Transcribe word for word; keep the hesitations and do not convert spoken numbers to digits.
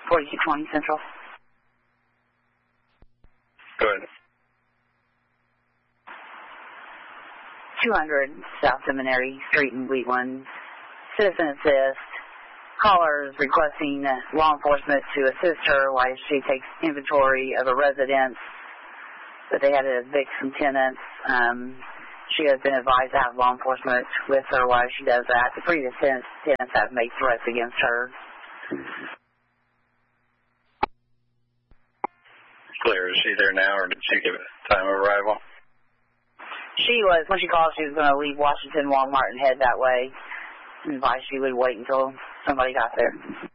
forty-two twenty Central. Go ahead. two hundred South Seminary Street in Wheatland. Citizen assist. Callers requesting law enforcement to assist her while she takes inventory of a residence that they had to evict some tenants. Um, she has been advised to have law enforcement with her while she does that. The previous tenants, tenants have made threats against her. Clear. Is she there now, or did she give it time of arrival? She was, when she called, she was going to leave Washington Walmart and head that way. And advised she would wait until somebody got there.